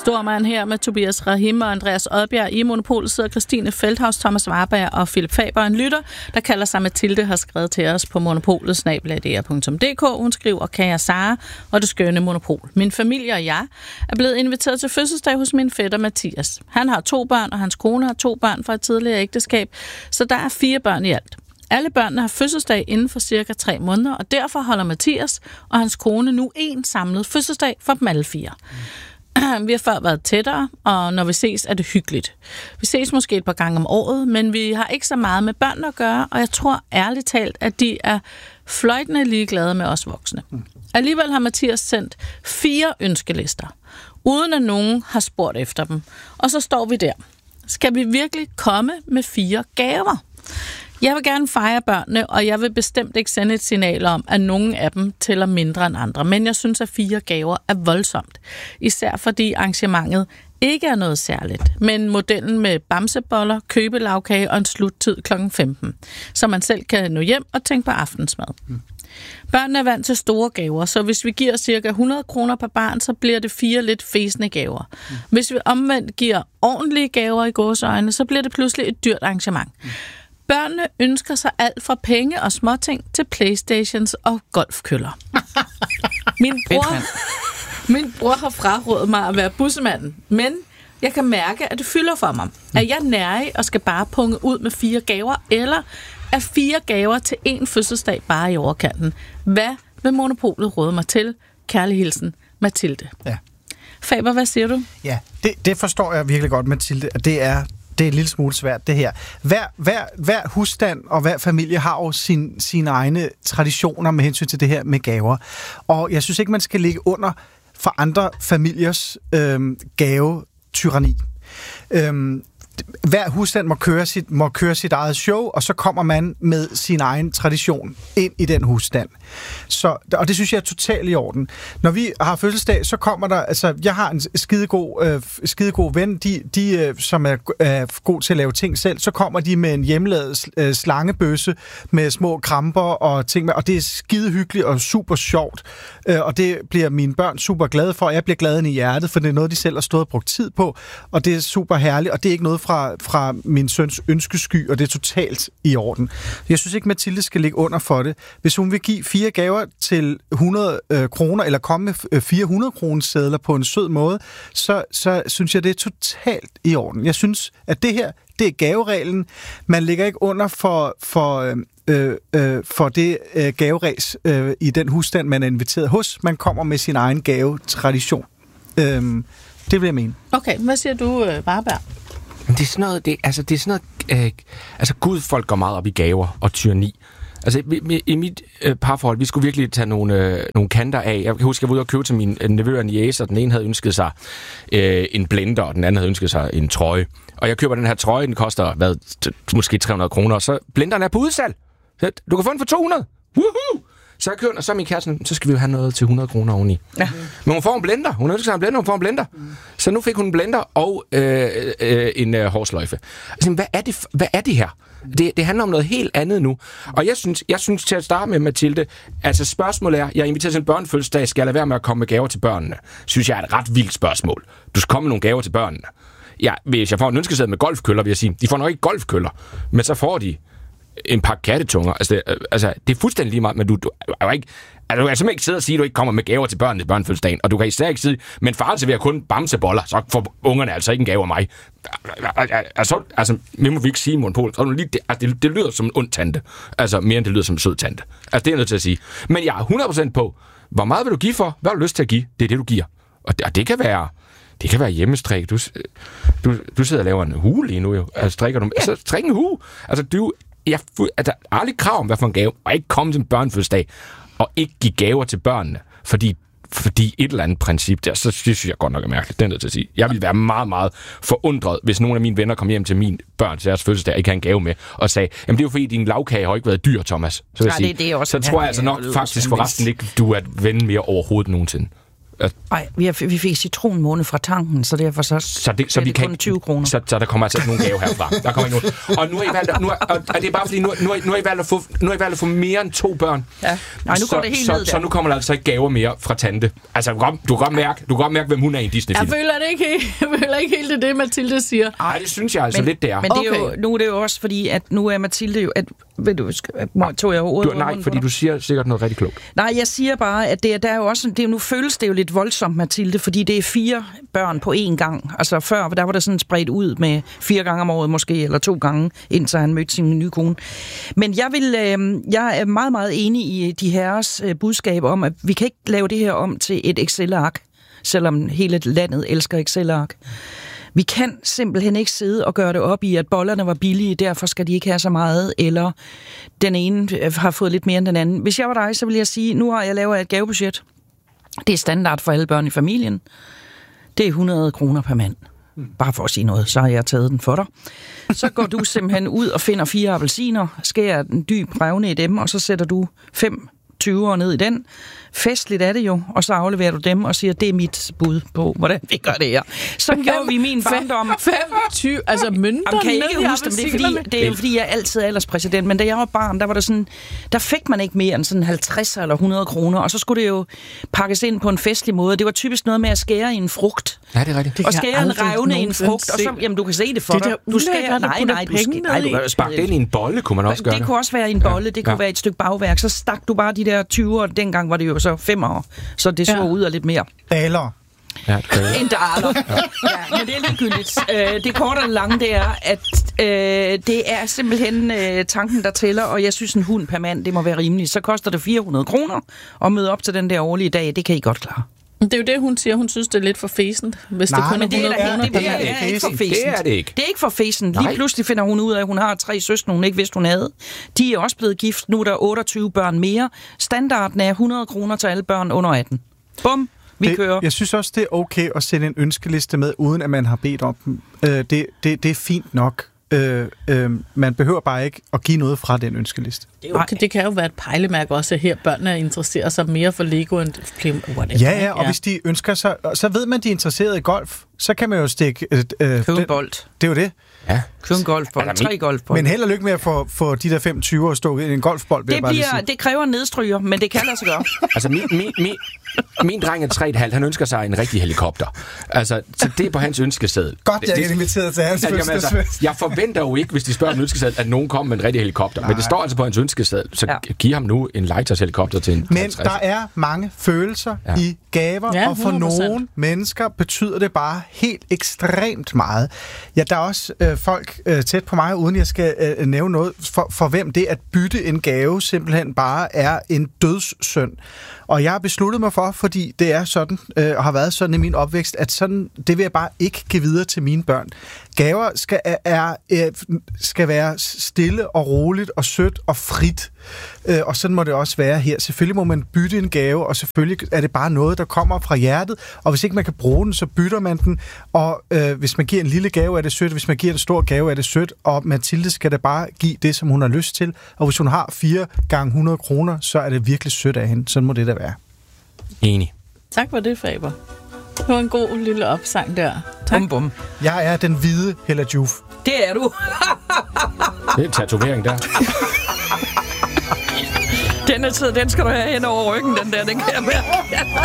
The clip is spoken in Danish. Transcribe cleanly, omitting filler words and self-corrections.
Stormand her med Tobias Rahim og Andreas Odbjerg. I Monopolet sidder Christine Feldhaus, Thomas Warberg og Philip Faber. En lytter, der kalder sig Mathilde, har skrevet til os på monopolet@dr.dk. Hun skriver, kære Sara og det skønne Monopol. Min familie og jeg er blevet inviteret til fødselsdag hos min fætter Mathias. Han har 2 børn, og hans kone har 2 børn fra et tidligere ægteskab, så der er 4 børn i alt. Alle børnene har fødselsdag inden for cirka 3 måneder, og derfor holder Mathias og hans kone nu en samlet fødselsdag for dem alle 4. Vi har før været tættere, og når vi ses, er det hyggeligt. Vi ses måske et par gange om året, men vi har ikke så meget med børn at gøre, og jeg tror ærligt talt, at de er fløjtende ligeglade med os voksne. Alligevel har Mathias sendt 4 ønskelister, uden at nogen har spurgt efter dem. Og så står vi der. Skal vi virkelig komme med 4 gaver? Jeg vil gerne fejre børnene, og jeg vil bestemt ikke sende et signal om, at nogen af dem tæller mindre end andre. Men jeg synes, at 4 gaver er voldsomt. Især fordi arrangementet ikke er noget særligt, men modellen med bamseboller, købelavkage og en sluttid kl. 15, så man selv kan nå hjem og tænke på aftensmad. Børnene er vant til store gaver, så hvis vi giver ca. 100 kroner per barn, så bliver det 4 lidt fæsende gaver. Hvis vi omvendt giver ordentlige gaver i gåseøjne, så bliver det pludselig et dyrt arrangement. Børnene ønsker sig alt fra penge og småting til Playstations og golfkøller. Min bror har frarådet mig at være bussemanden, men jeg kan mærke, at det fylder for mig. Er jeg nærig og skal bare punge ud med 4 gaver, eller er 4 gaver til 1 fødselsdag bare i overkanten? Hvad vil Monopolet råde mig til? Kærlig hilsen, Mathilde. Ja. Faber, hvad siger du? Ja, det forstår jeg virkelig godt, Mathilde. Det er en lille smule svært, det her. Hver husstand og hver familie har jo sine egne traditioner med hensyn til det her med gaver. Og jeg synes ikke, man skal ligge under for andre familiers gavetyranni. Hver husstand må køre sit eget show, og så kommer man med sin egen tradition ind i den husstand. Og det synes jeg er totalt i orden. Når vi har fødselsdag, så kommer der, altså jeg har en skidegod ven, de som er god til at lave ting selv, så kommer de med en hjemmelavet slangebøsse med små kramper og ting med, og det er skide hyggeligt og super sjovt, og det bliver mine børn super glade for, og jeg bliver glad i hjertet, for det er noget, de selv har stået og brugt tid på, og det er super herligt, og det er ikke noget fra min søns ønskesky, og det er totalt i orden. Jeg synes ikke, Mathilde skal ligge under for det. Hvis hun vil give 4 gaver til 100 kroner, eller komme med 400 kroner sedler på en sød måde, så synes jeg, det er totalt i orden. Jeg synes, at det her, det er gavereglen. Man ligger ikke under for det gaveræs i den husstand, man er inviteret hos. Man kommer med sin egen gavetradition. Det vil jeg mene. Okay, hvad siger du, Warberg? Det er sådan noget, gudfolk går meget op i gaver og tyranni. Altså, i mit parforhold, vi skulle virkelig tage nogle kanter af. Jeg kan huske, jeg var ude og købe til min nevø og niece, og den ene havde ønsket sig en blender, og den anden havde ønsket sig en trøje. Og jeg køber den her trøje, den koster, måske 300 kroner, og så blenderen er på udsalg. Du kan få den for 200. Woohoo! Så jeg køber den, og så er min kæreste, så skal vi jo have noget til 100 kroner oveni. Ja. Men hun får en blender. Hun ønsker sig en blender, hun får en blender. Så nu fik hun en blender og en hårsløjfe. Altså, hvad er det her? Det handler om noget helt andet nu. Og jeg synes til at starte med, Mathilde, altså spørgsmålet er, jeg inviterer til en børnefødselsdag, skal jeg lade være med at komme med gaver til børnene? Synes jeg er et ret vildt spørgsmål. Du skal komme med nogle gaver til børnene. Ja, hvis jeg får en ønskeseddel med golfkøller, vil jeg sige, de får nok ikke golfkøller, men så får de en pakke kattetunger. Altså, det er fuldstændig lige meget, men du er jo ikke... Altså, du kan simpelthen ikke sidde og sige, at du ikke kommer med gaver til børnene til børnefødselsdagen, og du kan især ikke sige, men far serverer kun bamseboller, så får ungerne altså ikke en gave af mig. Altså, må vi ikke sige, Monopol, det lyder som en ond tante. Altså, mere end det lyder som en sød tante. Altså, det er jeg nødt til at sige. Men jeg er 100% på, hvor meget vil du give for? Hvad har du lyst til at give? Det er det, du giver. Og det kan være hjemmestrik. Du sidder og laver en hue lige nu, jo. Altså, strikker du... Altså, strik en hue. Altså, der er aldrig krav om, hvad for en gave, og ikke komme til en børnefødselsdag, og ikke give gaver til børnene, fordi et eller andet princip der, så synes jeg godt nok er mærkeligt, det er nødt til at sige. Jeg ville være meget, meget forundret, hvis nogle af mine venner kom hjem til min børn til deres fødselsdag og ikke havde en gave med, og sagde, jamen det er jo fordi, din lavkage har ikke været dyr, Thomas. Så, så tror jeg altså nok faktisk forresten ikke, du er et ven mere overhovedet nogensinde. Nej, vi fik citronmåne fra tanken, så derfor så vi det kan kun 20 kroner. Så der kommer altså ikke nogen gave herfra. Der kommer ikke nogen. Og nu har I valgt, og det er bare fordi, nu har I valgt at få mere end 2 børn. Ja. Nej, nu går det helt ned der. Så nu kommer der altså ikke gaver mere fra tante. Altså, du kan godt mærke, hvem hun er i en Disney-film. Jeg føler ikke helt det, Mathilde siger. Nej, det synes jeg altså lidt, det er. Men det er jo, nu er det jo også fordi, at nu er Mathilde jo... tog jeg ordet nej, fordi du siger sikkert noget rigtig klogt. Nej, jeg siger bare, at der er jo også... nu føles det jo lidt voldsomt, Mathilde, fordi det er 4 børn på én gang. Altså før, der var det sådan spredt ud med 4 gange om året måske, eller 2 gange, indtil han mødte sin nye kone. Men jeg er meget, meget enig i de herres budskab om, at vi kan ikke lave det her om til et Excel-ark, selvom hele landet elsker Excel-ark. Vi kan simpelthen ikke sidde og gøre det op i, at bollerne var billige, derfor skal de ikke have så meget, eller den ene har fået lidt mere end den anden. Hvis jeg var dig, så ville jeg sige, nu har jeg lavet et gavebudget. Det er standard for alle børn i familien. Det er 100 kroner per mand. Bare for at sige noget, så har jeg taget den for dig. Så går du simpelthen ud og finder 4 appelsiner, skærer en dyb revne i dem, og så sætter du 5 20'ere ned i den. Festligt er det jo, og så afleverer du dem og siger, det er mit bud på, hvordan vi gør det her. Så gjorde vi min barndom. 25, altså mønter. Kan I ikke huske dem? Det er jo fordi, jeg altid er alderspræsident, men da jeg var barn, der var det sådan, der fik man ikke mere end sådan 50 eller 100 kroner, og så skulle det jo pakkes ind på en festlig måde. Det var typisk noget med at skære i en frugt. Ja, det er rigtigt. Og skære en revne i en frugt, og så, jamen du kan se det for dig. Du skærer, nej, du kan sparke det ind i en bolle, kunne man også gøre det. Det kunne også være en bolle, det kunne være et stykke bagværk. Så stak du bare de der 20'ere, dengang var det jo så 5 år, så det så ud af lidt mere. Daler. Ja, en daler. Ja, men det er ligegyldigt. Det korte og lange, det er, at det er simpelthen tanken, der tæller, og jeg synes, en hund per mand, det må være rimeligt. Så koster det 400 kroner at møde op til den der årlige dag. Det kan I godt klare. Det er jo det, hun siger. Hun synes, det er lidt for fæsent, hvis det kun er 100 kroner. Det er ikke for fæsent. Det er det ikke. Det er ikke for fæsent. Lige pludselig finder hun ud af, at hun har 3 søskende, hun ikke vidste, hun havde. De er også blevet gift. Nu er der 28 børn mere. Standarden er 100 kroner til alle børn under 18. Bum. Vi kører. Jeg synes også, det er okay at sende en ønskeliste med, uden at man har bedt om dem. Det er fint nok. Man behøver bare ikke at give noget fra den ønskeliste. Det kan jo være et pejlemærke også, at her børnene interesserer sig mere for Lego end whatever. Ja, og hvis de ønsker sig, så ved man, de er interesseret i golf, så kan man jo stikke... Købe en bold. Det er jo det. Ja. Købe en golfbold, 3 golfbold. Men held og lykke med at få de der 25 stukket i en golfbold. Det kræver en nedstryger, men det kan lade sig gøre. Altså, min dreng er 3,5, han ønsker sig en rigtig helikopter. Altså, så det er på hans ønskeseddel. Godt, jeg er inviteret til hans fødselsdagsfest. Jeg forventer jo ikke, hvis de spørger om en ønskeseddel, at nogen kommer med en rigtig helikopter. Nej. Men det står altså på hans ønskeseddel, så giv ham nu en Leichters helikopter til en 50. Men der er mange følelser i gaver, og for 100%. Nogle mennesker betyder det bare helt ekstremt meget. Ja, der er også folk tæt på mig, uden jeg skal nævne noget, for hvem det at bytte en gave simpelthen bare er en dødssynd. Og jeg har besluttet mig for, fordi det er sådan, og har været sådan i min opvækst, at sådan, det vil jeg bare ikke give videre til mine børn. Gaver skal være stille og roligt og sødt og frit. Og sådan må det også være her. Selvfølgelig må man bytte en gave, og selvfølgelig er det bare noget, der kommer fra hjertet. Og hvis ikke man kan bruge den, så bytter man den. Og hvis man giver en lille gave, er det sødt. Hvis man giver en stor gave, er det sødt. Og Mathilde skal da bare give det, som hun har lyst til. Og hvis hun har 4 gange 100 kroner, så er det virkelig sødt af hende. Sådan må det da være. Enig. Tak for det, Faber. Det var en god lille opsang der. Tak. Bum, bum. Jeg er den hvide Hella Juf. Det er du. Det er en tatovering der. Den skal du have hen over ryggen, den der. Den kan jeg mærke.